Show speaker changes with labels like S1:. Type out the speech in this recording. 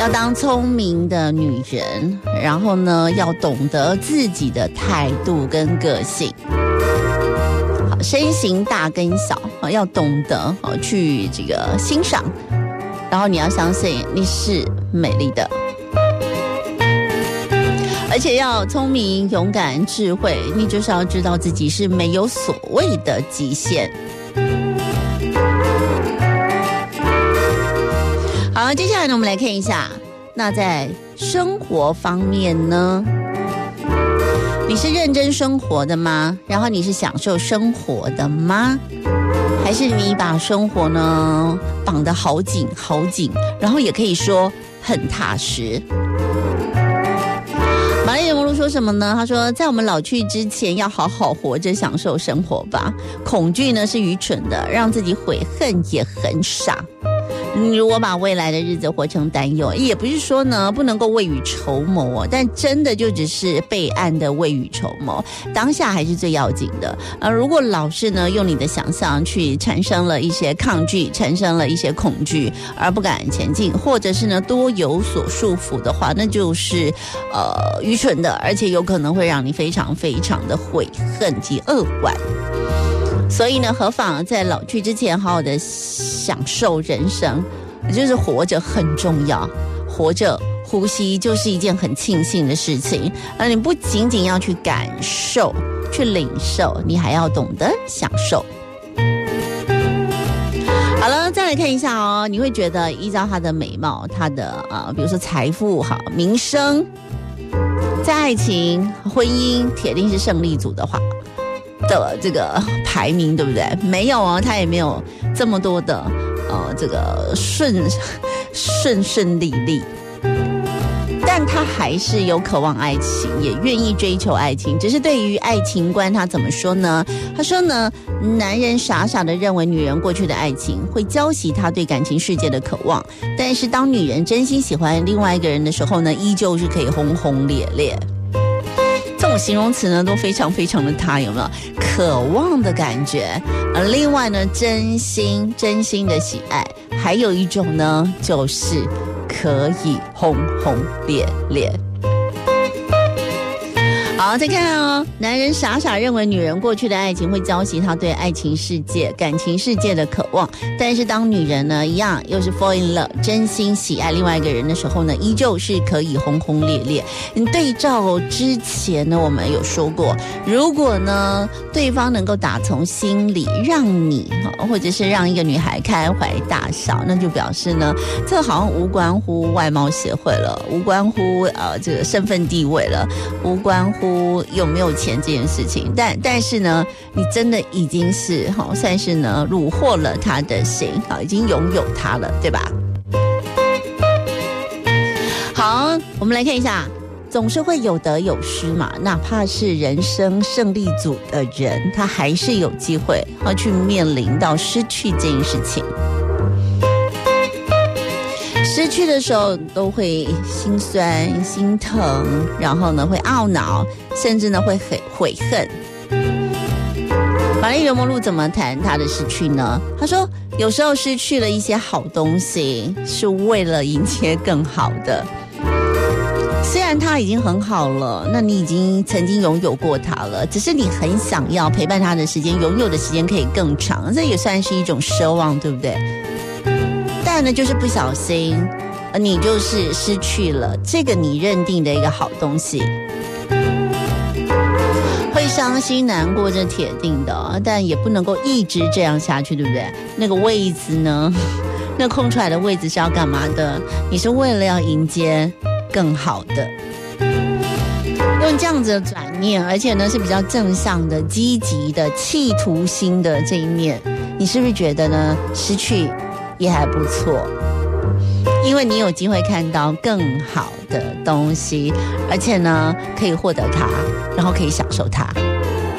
S1: 要当聪明的女人，然后呢，要懂得自己的态度跟个性。好，身形大跟小，要懂得去这个欣赏，然后你要相信你是美丽的，而且要聪明、勇敢、智慧，你就是要知道自己是没有所谓的极限。好，接下来呢，我们来看一下，那在生活方面呢，你是认真生活的吗？然后你是享受生活的吗？还是你把生活呢绑得好紧好紧，然后也可以说很踏实？玛丽莲·梦露说什么呢？他说，在我们老去之前，要好好活着，享受生活吧。恐惧呢是愚蠢的，让自己悔恨也很傻。你如果把未来的日子活成担忧，也不是说呢不能够未雨绸缪哦，但真的就只是备案的未雨绸缪，当下还是最要紧的。如果老是呢用你的想象去产生了一些抗拒，产生了一些恐惧，而不敢前进，或者是呢多有所束缚的话，那就是愚蠢的，而且有可能会让你非常非常的悔恨及扼腕。所以呢，何妨在老去之前好好的享受人生，就是活着很重要，活着呼吸就是一件很庆幸的事情。而你不仅仅要去感受、去领受，你还要懂得享受。好了，再来看一下哦，你会觉得依照她的美貌、她的比如说财富、好名声，在爱情、婚姻铁定是胜利组的话的这个排名，对不对？没有哦，他也没有这么多的这个顺利利，但他还是有渴望爱情，也愿意追求爱情。只是对于爱情观，他怎么说呢？他说呢，男人傻傻的认为女人过去的爱情会浇熄他对感情世界的渴望，但是当女人真心喜欢另外一个人的时候呢，依旧是可以轰轰烈烈。这种形容词呢都非常非常的他，有没有渴望的感觉？另外呢，真心的喜爱，还有一种呢就是可以轰轰烈烈。好，再看哦，男人傻傻认为女人过去的爱情会浇熄他对爱情世界、感情世界的渴望，但是当女人呢一样又是 fall in love， 真心喜爱另外一个人的时候呢，依旧是可以轰轰烈烈。对照之前呢，我们有说过，如果呢对方能够打从心里让你或者是让一个女孩开怀大笑，那就表示呢，这好像无关乎外貌协会了，无关乎这个身份地位了，无关乎有没有钱这件事情，但是呢，你真的已经是算是呢虏获了他的心，已经拥有他了，对吧？好，我们来看一下，总是会有得有失嘛，哪怕是人生胜利组的人，他还是有机会去面临到失去这件事情。失去的时候都会心酸心疼，然后呢会懊恼，甚至呢会悔恨。玛丽莲·梦露怎么谈她的失去呢？她说有时候失去了一些好东西是为了迎接更好的，虽然它已经很好了，那你已经曾经拥有过它了，只是你很想要陪伴它的时间，拥有的时间可以更长，这也算是一种奢望，对不对？但呢就是不小心你就是失去了这个你认定的一个好东西，会伤心难过，这铁定的，但也不能够一直这样下去，对不对？那个位子呢，那空出来的位子是要干嘛的？你是为了要迎接更好的，用这样子的转念，而且呢是比较正向的、积极的、企图心的这一面，你是不是觉得呢失去也还不错？因为你有机会看到更好的东西，而且呢可以获得它，然后可以享受它。